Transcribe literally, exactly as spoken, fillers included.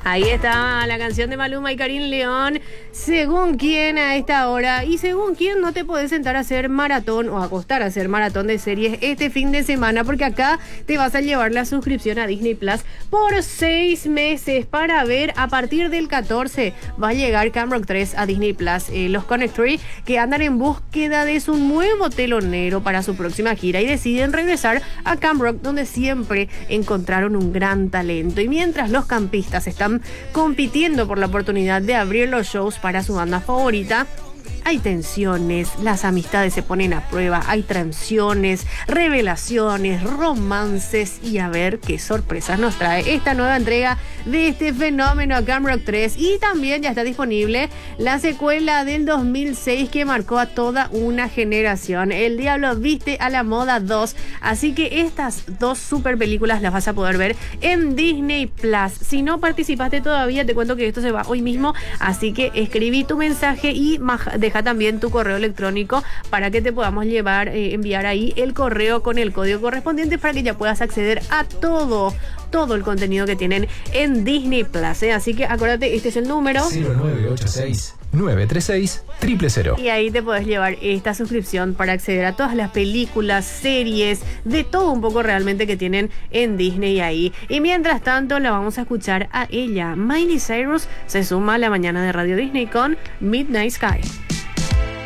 Ahí está la canción de Maluma y Karim León. Según quién a esta hora y según quién no te podés sentar a hacer maratón o acostar a hacer maratón de series este fin de semana, porque acá te vas a llevar la suscripción a Disney Plus por seis meses para ver. A partir del catorce va a llegar Camp Rock tres a Disney Plus. Eh, los Connect Three que andan en búsqueda de su nuevo telonero para su próxima gira y deciden regresar a Camp Rock, donde siempre encontraron un gran talento. Y mientras los campistas están compitiendo por la oportunidad de abrir los shows para su banda favorita, hay tensiones, las amistades se ponen a prueba, hay traiciones, revelaciones, romances y a ver qué sorpresas nos trae esta nueva entrega de este fenómeno Camp Rock tres. Y también ya está disponible la secuela del dos mil seis que marcó a toda una generación, El Diablo Viste a la Moda dos. Así que estas dos super películas las vas a poder ver en Disney Plus. Si no participaste todavía, te cuento que esto se va hoy mismo, así que escribí tu mensaje y deja también tu correo electrónico para que te podamos llevar, eh, enviar ahí el correo con el código correspondiente para que ya puedas acceder a todo, todo el contenido que tienen en Disney Plus, ¿eh? Así que acuérdate, este es el número cero nueve ocho seis, nueve tres seis, cero cero cero. Y ahí te podés llevar esta suscripción para acceder a todas las películas, series, de todo un poco realmente que tienen en Disney ahí. Y mientras tanto la vamos a escuchar a ella. Miley Cyrus se suma a la mañana de Radio Disney con Midnight Sky.